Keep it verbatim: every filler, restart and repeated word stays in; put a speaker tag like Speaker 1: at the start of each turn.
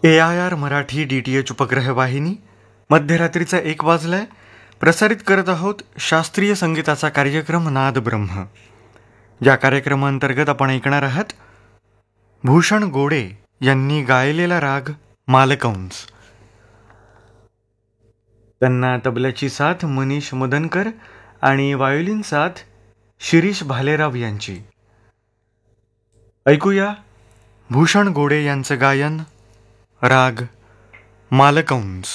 Speaker 1: A I R Marathi D T H उपग्रह वाहिनी मध्यरात्रीचा एक वाजलाय. प्रसारित करत आहोत शास्त्रीय संगीताचा कार्यक्रम नाद ब्रह्म. या कार्यक्रमांतर्गत आपण ऐकणार आहात भूषण गोडे यांनी गायलेला राग मालकंस. त्यांना तबल्याची साथ मनीष मदनकर आणि वायोलिन साथ शिरीष भालेराव यांची. ऐकूया भूषण गोडे यांचं गायन राग मालकंस.